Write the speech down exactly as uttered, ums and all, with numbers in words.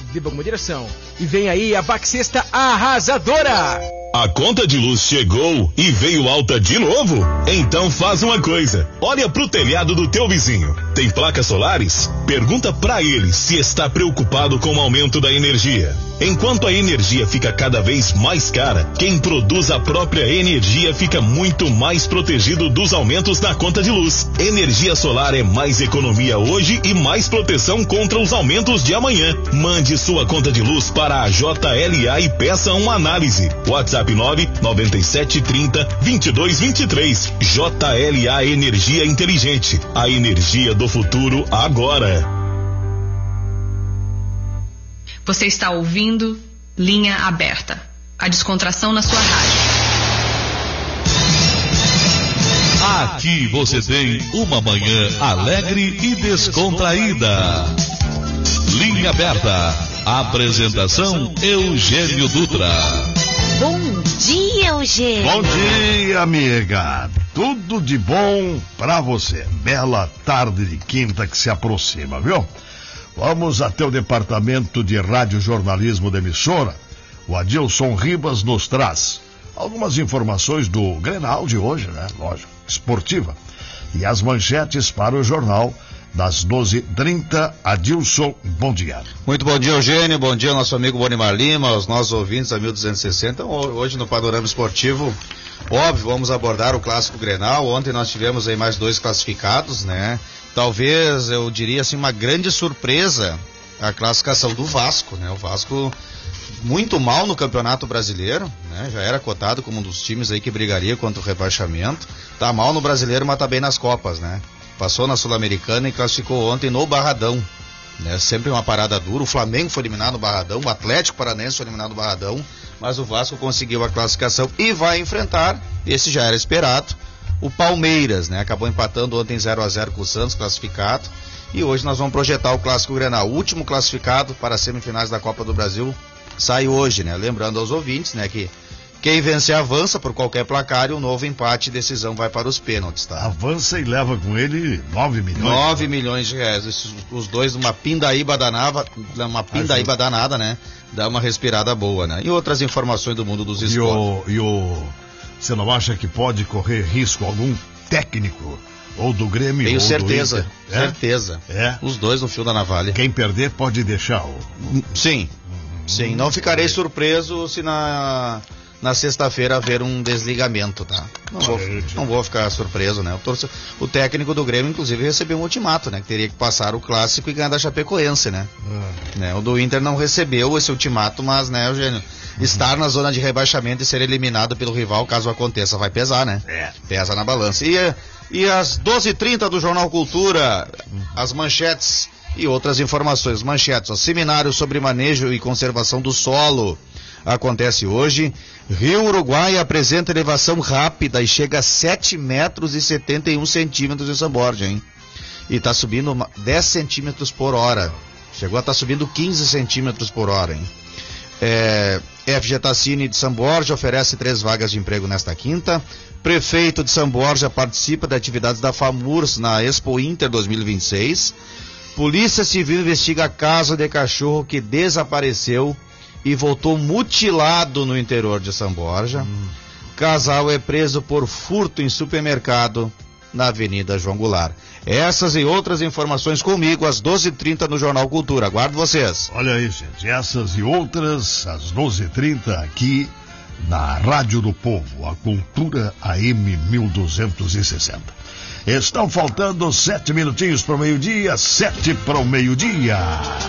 beba com moderação. E vem aí a Baxesta arrasadora! A conta de luz chegou e veio alta de novo? Então faz uma coisa, olha pro telhado do teu vizinho. Tem placas solares? Pergunta pra ele se está preocupado com o aumento da energia. Enquanto a energia fica cada vez mais cara, quem produz a própria energia fica muito mais protegido dos aumentos da conta de luz. Energia solar é mais economia hoje e mais proteção contra os aumentos de amanhã. Mande sua conta de luz para a J L A e peça uma análise. WhatsApp nove nove sete trinta, vinte e dois vinte e três. J L A Energia Inteligente. A energia do futuro agora. Você está ouvindo Linha Aberta. A descontração na sua rádio. Aqui você tem uma manhã alegre e descontraída. Linha Aberta. Apresentação Eugênio Dutra. Bom dia, Eugênio. Bom dia, amiga. Tudo de bom pra você. Bela tarde de quinta que se aproxima, viu? Vamos até o departamento de radiojornalismo da emissora. O Adilson Ribas nos traz algumas informações do Grenal de hoje, né? Lógico, esportiva. E as manchetes para o jornal das doze e trinta. Adilson, bom dia. Muito bom dia, Eugênio. Bom dia, nosso amigo Bonimar Lima, aos nossos ouvintes da mil duzentos e sessenta. Hoje no Panorama Esportivo, óbvio, vamos abordar o clássico Grenal. Ontem nós tivemos aí mais dois classificados, né? Talvez, eu diria assim, uma grande surpresa a classificação do Vasco, né? O Vasco muito mal no Campeonato Brasileiro, né? Já era cotado como um dos times aí que brigaria contra o rebaixamento. Tá mal no Brasileiro, mas tá bem nas Copas, né? Passou na Sul-Americana e classificou ontem no Barradão, né? Sempre uma parada dura. O Flamengo foi eliminado no Barradão, o Atlético Paranaense foi eliminado no Barradão, mas o Vasco conseguiu a classificação e vai enfrentar, esse já era esperado, o Palmeiras, né? Acabou empatando ontem zero a zero com o Santos, classificado. E hoje nós vamos projetar o Clássico Grenal. O último classificado para as semifinais da Copa do Brasil sai hoje, né? Lembrando aos ouvintes, né, que quem vencer avança por qualquer placar e o novo empate e decisão vai para os pênaltis, tá? Avança e leva com ele nove milhões. nove milhões de reais. Esses, os dois, uma pindaíba danada, uma pindaíba danada, né? Dá uma respirada boa, né? E outras informações do mundo dos esportes. E o... E o... Você não acha que pode correr risco algum técnico ou do Grêmio? Tenho ou certeza, do Inter? certeza. É? é? Os dois no fio da navalha. Quem perder pode deixar o... Sim, hum, sim. Não ficarei surpreso se na, na sexta-feira haver um desligamento, tá? Não vou, não vou ficar surpreso, né? O, torce, o técnico do Grêmio, inclusive, recebeu um ultimato, né? Que teria que passar o Clássico e ganhar da Chapecoense, né? Ah. né? O do Inter não recebeu esse ultimato, mas, né, Eugênio? Estar na zona de rebaixamento e ser eliminado pelo rival, caso aconteça, vai pesar, né? É. Pesa na balança. E, e às doze e trinta do Jornal Cultura, as manchetes e outras informações. Manchetes, ó, seminário sobre manejo e conservação do solo acontece hoje. Rio Uruguai apresenta elevação rápida e chega a sete metros e setenta e um centímetros em São Borja, hein? E tá subindo dez centímetros por hora. Chegou a estar tá subindo quinze centímetros por hora, hein? É, F G Tassini de São Borja oferece três vagas de emprego nesta quinta. Prefeito de São Borja participa de atividades da FAMURS na Expo Inter dois mil e vinte e seis. Polícia Civil investiga caso de cachorro que desapareceu e voltou mutilado no interior de São Borja. Hum. Casal é preso por furto em supermercado na Avenida João Goulart. Essas e outras informações comigo às doze e trinta no Jornal Cultura. Aguardo vocês. Olha aí, gente. Essas e outras às doze e trinta aqui na Rádio do Povo, a Cultura A M mil duzentos e sessenta. Estão faltando sete minutinhos para o meio-dia, sete para o meio-dia.